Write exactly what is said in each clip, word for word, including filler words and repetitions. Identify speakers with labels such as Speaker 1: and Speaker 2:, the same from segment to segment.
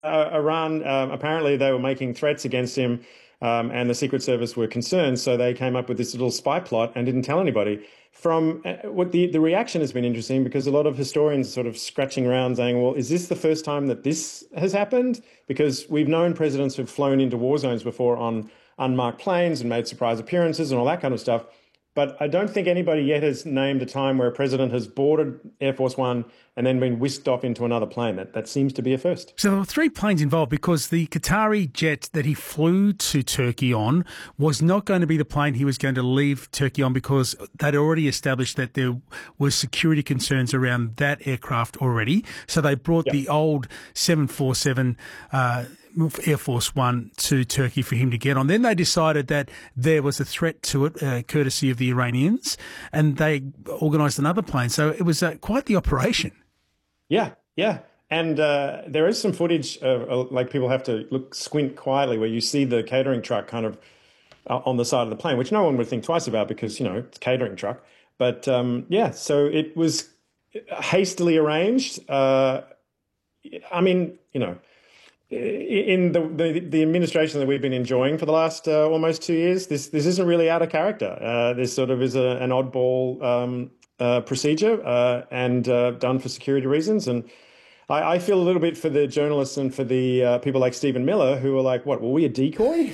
Speaker 1: uh, Iran, um, apparently they were making threats against him, um, and the Secret Service were concerned, so they came up with this little spy plot and didn't tell anybody. From uh, what the, the reaction has been interesting because a lot of historians are sort of scratching around saying, well, is this the first time that this has happened? Because we've known presidents who've flown into war zones before on unmarked planes and made surprise appearances and all that kind of stuff. But I don't think anybody yet has named a time where a president has boarded Air Force One and then been whisked off into another plane. That that seems to be a first.
Speaker 2: So there were three planes involved because the Qatari jet that he flew to Turkey on was not going to be the plane he was going to leave Turkey on because they'd already established that there were security concerns around that aircraft already. So they brought yep. the old seven forty-seven uh Air Force One to Turkey for him to get on. Then they decided that there was a threat to it, uh, courtesy of the Iranians, and they organised another plane. So it was uh, quite the operation.
Speaker 1: Yeah, yeah. And uh, there is some footage, of, uh, like people have to look squint quietly, where you see the catering truck kind of uh, on the side of the plane, which no one would think twice about because, you know, it's a catering truck. But um, yeah, so it was hastily arranged. Uh, I mean, you know, in the, the the administration that we've been enjoying for the last uh, almost two years, this this isn't really out of character. Uh, this sort of is a, an oddball um, uh, procedure uh, and uh, done for security reasons. And I, I feel a little bit for the journalists and for the uh, people like Stephen Miller who are like, "What? Were we a decoy?"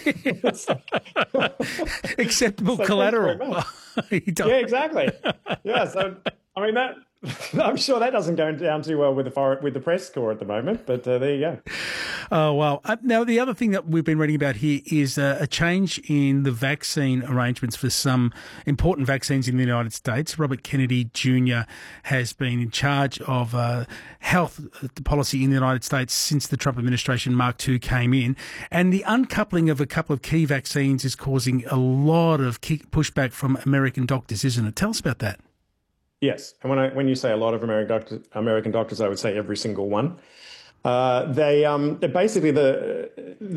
Speaker 2: Acceptable
Speaker 1: so
Speaker 2: collateral.
Speaker 1: Yeah, exactly. Yeah, so I mean that. I'm sure that doesn't go down too well with the foreign, with the press corps at the moment, but uh, there you go.
Speaker 2: Oh, well. Uh, now, the other thing that we've been reading about here is uh, a change in the vaccine arrangements for some important vaccines in the United States. Robert Kennedy Junior has been in charge of uh, health policy in the United States since the Trump administration Mark two came in. And the uncoupling of a couple of key vaccines is causing a lot of pushback from American doctors, isn't it? Tell us about that.
Speaker 1: Yes, and when I when you say a lot of American doctors, American doctors, I would say every single one. Uh, they um, basically the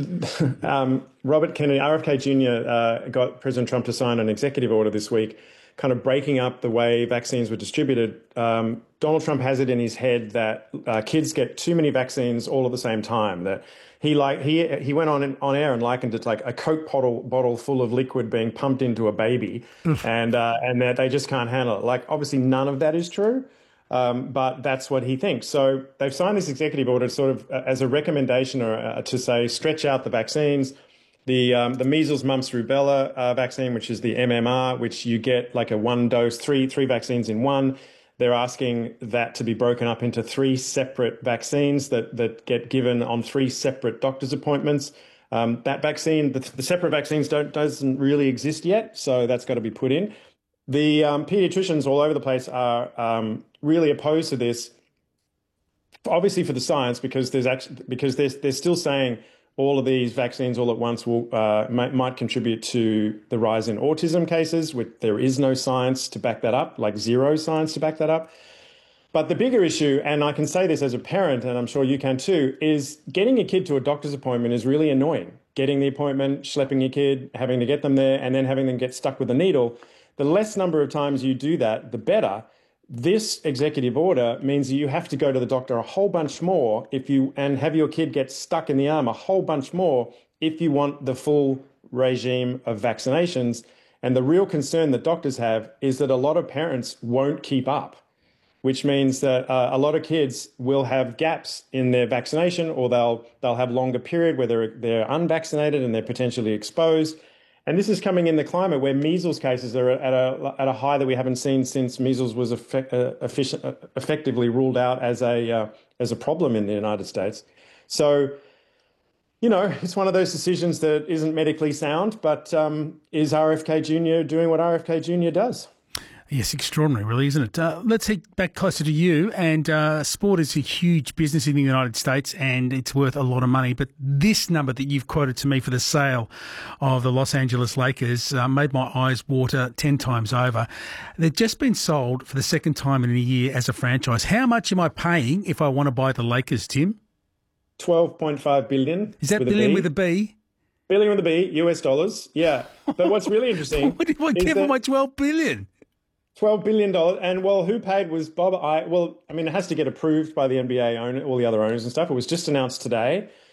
Speaker 1: um, Robert Kennedy, R F K Junior uh, got President Trump to sign an executive order this week, kind of breaking up the way vaccines were distributed. Um, Donald Trump has it in his head that uh, kids get too many vaccines all at the same time. That he like he he went on on air and likened it to like a Coke bottle bottle full of liquid being pumped into a baby, and uh, and that they just can't handle it. Like obviously none of that is true, um, but that's what he thinks. So they've signed this executive order sort of uh, as a recommendation or uh, to say stretch out the vaccines. The um, the measles, mumps, rubella uh, vaccine, which is the M M R, which you get like a one dose, three three vaccines in one. They're asking that to be broken up into three separate vaccines that, that get given on three separate doctor's appointments. Um, that vaccine, the, the separate vaccines don't doesn't really exist yet, so that's got to be put in. The um, pediatricians all over the place are um, really opposed to this, obviously for the science, because there's actually because they're they're still saying all of these vaccines all at once will uh, might, might contribute to the rise in autism cases, which there is no science to back that up, like zero science to back that up. But the bigger issue, and I can say this as a parent, and I'm sure you can too, is getting a kid to a doctor's appointment is really annoying. Getting the appointment, schlepping your kid, having to get them there, and then having them get stuck with a needle. The less number of times you do that, the better. This executive order means that you have to go to the doctor a whole bunch more if you and have your kid get stuck in the arm a whole bunch more if you want the full regime of vaccinations. And the real concern that doctors have is that a lot of parents won't keep up, which means that uh, a lot of kids will have gaps in their vaccination, or they'll they'll have longer period where they're they're unvaccinated and they're potentially exposed. And this is coming in the climate where measles cases are at a at a high that we haven't seen since measles was effect, uh, efficient, uh, effectively ruled out as a uh, as a problem in the United States. So, you know, it's one of those decisions that isn't medically sound, but um, is R F K Junior doing what R F K Junior does?
Speaker 2: Yes, extraordinary, really, isn't it? Uh, let's head back closer to you. And uh, sport is a huge business in the United States, and it's worth a lot of money. But this number that you've quoted to me for the sale of the Los Angeles Lakers uh, made my eyes water ten times over. They've just been sold for the second time in a year as a franchise. How much am I paying if I want to buy the Lakers, Tim?
Speaker 1: twelve point five billion.
Speaker 2: Is that billion with a B?
Speaker 1: Billion with a B, U S dollars. Yeah. But what's really interesting
Speaker 2: what do I get for my twelve billion?
Speaker 1: twelve billion dollars. And well, who paid was Bob I well, I mean, it has to get approved by the N B A owner, all the other owners and stuff. It was just announced today.